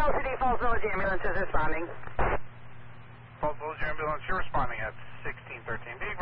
LCD Falls Village ambulance is responding. Falls Village ambulance, you're responding at 1613. Be